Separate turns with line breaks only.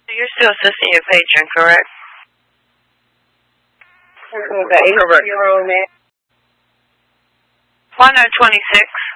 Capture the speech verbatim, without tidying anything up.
So you're still assisting your patron, correct?
The eighty-year-old man.
one oh twenty-six.